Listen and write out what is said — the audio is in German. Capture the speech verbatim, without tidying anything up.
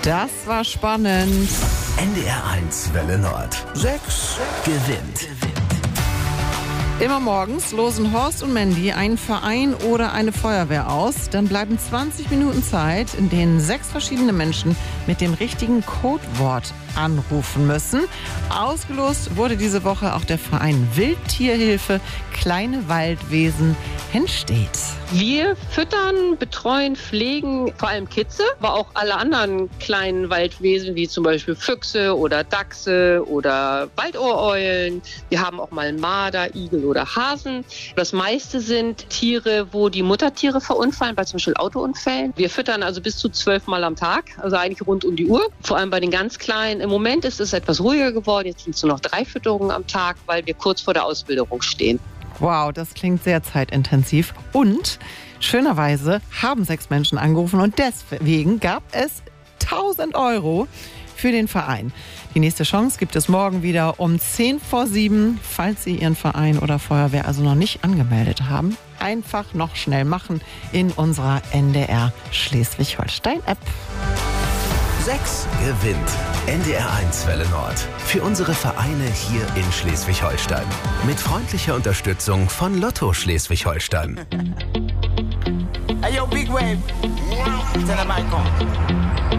Das war spannend. N D R eins Welle Nord. Sechs gewinnt. Immer morgens losen Horst und Mandy einen Verein oder eine Feuerwehr aus. Dann bleiben zwanzig Minuten Zeit, in denen sechs verschiedene Menschen mit dem richtigen Codewort anrufen müssen. Ausgelost wurde diese Woche auch der Verein Wildtierhilfe Kleine Waldwesen Henstedt. Wir füttern, betreuen, pflegen vor allem Kitze, aber auch alle anderen kleinen Waldwesen, wie zum Beispiel Füchse oder Dachse oder Waldohreulen. Wir haben auch mal Marder, Igel oder Hasen. Das meiste sind Tiere, wo die Muttertiere verunfallen, bei zum Beispiel Autounfällen. Wir füttern also bis zu zwölf Mal am Tag, also eigentlich rund um die Uhr. Vor allem bei den ganz Kleinen. Im Moment ist es etwas ruhiger geworden. Jetzt sind es nur noch drei Fütterungen am Tag, weil wir kurz vor der Auswilderung stehen. Wow, das klingt sehr zeitintensiv. Und schönerweise haben sechs Menschen angerufen und deswegen gab es tausend Euro für den Verein. Die nächste Chance gibt es morgen wieder um zehn vor sieben. Falls Sie Ihren Verein oder Feuerwehr also noch nicht angemeldet haben, einfach noch schnell machen in unserer N D R Schleswig-Holstein-App. Sechs gewinnt. N D R eins Welle Nord. Für unsere Vereine hier in Schleswig-Holstein. Mit freundlicher Unterstützung von Lotto Schleswig-Holstein. Hey yo, Big Wave. Tell them I come.